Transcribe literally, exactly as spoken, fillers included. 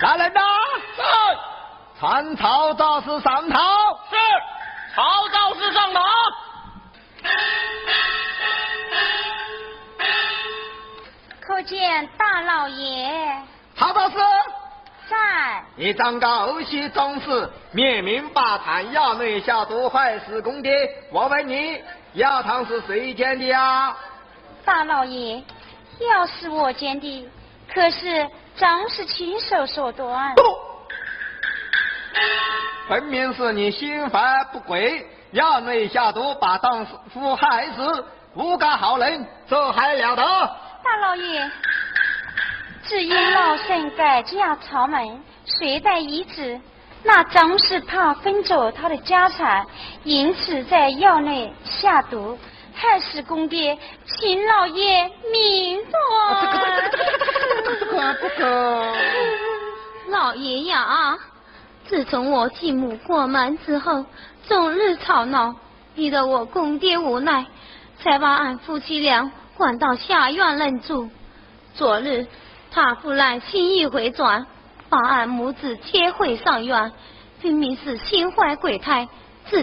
来人呐！ 是。 传曹造事上堂。 是。曹造事上堂。 叩见大老爷。 曹造事。 在。 你长高息宗室，灭明霸贪，衙内下毒坏事公爹。我问你，衙堂是谁建的呀？ 大老爷，要是我建的，可是张氏亲手所断。 分明是你心怀不轨，衙内下毒把当夫害死，诬告好人，这还了得？ 大老爷，只因老身改嫁曹门，随带遗旨，那张氏怕分走他的家产，因此在药内下毒，害死公爹，请老爷明断。 这个这个这个这个这个， 老爷呀，自从我继母过门之后，终日吵闹，逼得我公爹无奈，才把俺夫妻俩关到下院忍住。昨日他忽然心意回转，把俺母子接回上院，分明是心怀鬼胎，